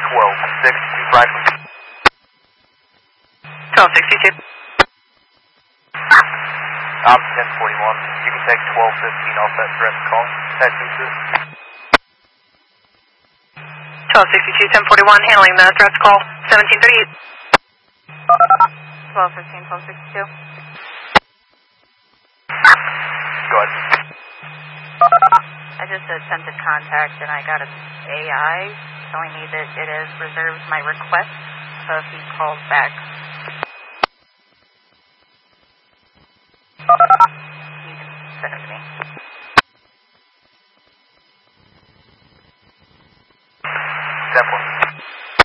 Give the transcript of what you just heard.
1262 Franklin. 1262. Op 1041. You can take 1215 off that direct call. Texting to 1262, 1041, handling the threats call, 1738. 1215, 1262. Go ahead. I just attempted contact and I got an AI telling me that it has reserved my request, so if he calls back